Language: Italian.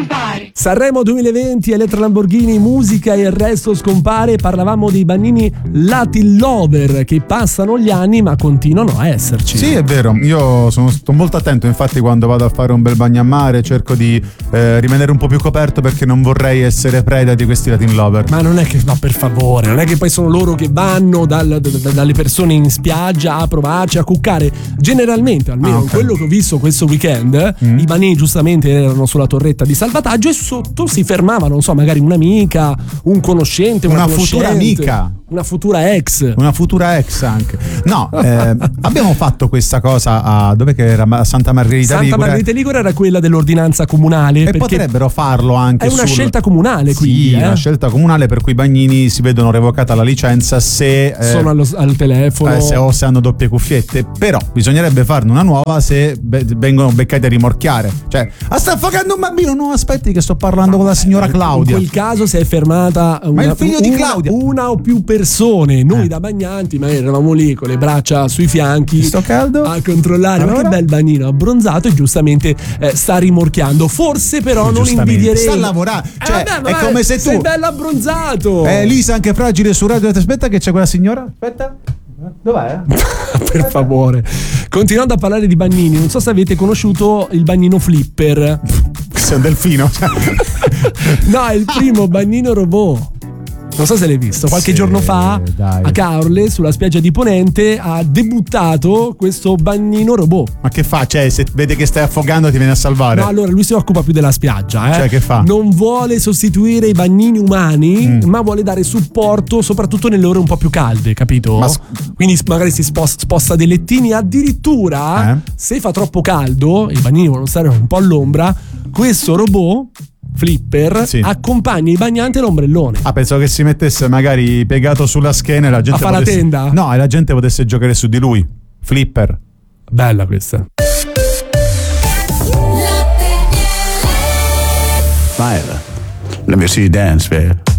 scompare. Sanremo 2020, Elettra Lamborghini, musica e il resto scompare. Parlavamo dei Bannini Latin Lover che passano gli anni ma continuano a esserci. Sì, è vero, io sto molto attento, infatti quando vado a fare un bel bagno a mare cerco di rimanere un po' più coperto perché non vorrei essere preda di questi Latin Lover. Ma non è che, ma per favore, non è che poi sono loro che vanno dalle persone in spiaggia a provarci a cuccare. Generalmente, almeno in quello che ho visto questo weekend, i Bannini giustamente erano sulla torretta di salvataggio e sotto si fermava, non so, magari un'amica, un conoscente, una futura amica, una futura ex anche. No, abbiamo fatto questa cosa a dove che era? A Santa Margherita Ligure. Santa Margherita Ligure era quella dell'ordinanza comunale, e potrebbero farlo anche. È una scelta comunale, quindi. Sì, una scelta comunale per cui i Bagnini si vedono revocata la licenza se sono al telefono o se hanno doppie cuffiette. Però bisognerebbe farne una nuova se vengono beccati a rimorchiare. Cioè, sta affogando un bambino, no, aspetti che sto parlando con la signora Claudia. In quel caso si è fermata il figlio di Claudia, una o più persone. Noi da bagnanti magari eravamo lì con le braccia sui fianchi, sto caldo, a controllare. allora? Ma che bel bagnino abbronzato, e giustamente sta rimorchiando. Forse però non invidierei. Sta a lavorare, cioè vabbè, è come se tu sei bello abbronzato. Lisa anche fragile su radio. Aspetta che c'è quella signora, aspetta. Dov'è? Per favore. Continuando a parlare di bagnini, non so se avete conosciuto il bagnino Flipper. Sei un delfino. No, è il primo bagnino robot. Non so se l'hai visto, qualche giorno fa a Caorle, sulla spiaggia di Ponente, ha debuttato questo bagnino robot. Ma che fa? Cioè, se vede che stai affogando ti viene a salvare? No, allora lui si occupa più della spiaggia, Cioè, che fa? Non vuole sostituire i bagnini umani, ma vuole dare supporto soprattutto nelle ore un po' più calde, capito? Quindi magari si sposta dei lettini, addirittura se fa troppo caldo, i bagnini vogliono stare un po' all'ombra, questo robot Flipper accompagna i bagnanti all'ombrellone. Pensavo che si mettesse magari piegato sulla schiena e la gente a fare la tenda? No, e la gente potesse giocare su di lui. Flipper. Bella questa. Smile. Let me see you dance, babe.